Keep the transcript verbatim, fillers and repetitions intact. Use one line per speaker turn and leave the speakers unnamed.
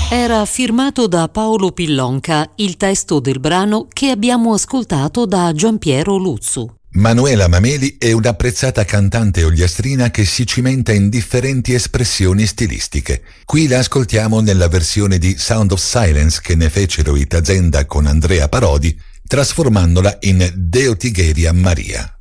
Era firmato da Paolo Pillonca, il testo del brano che abbiamo ascoltato da Giampiero Luzzu.
Manuela Mameli è un'apprezzata cantante ogliastrina che si cimenta in differenti espressioni stilistiche. Qui la ascoltiamo nella versione di Sound of Silence che ne fecero i Tazenda con Andrea Parodi, trasformandola in Deo Tigheria Maria.